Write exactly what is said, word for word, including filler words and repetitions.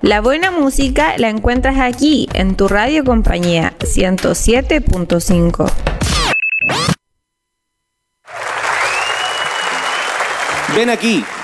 La buena música la encuentras aquí, en tu radio compañía, ciento siete punto cinco. Ven aquí,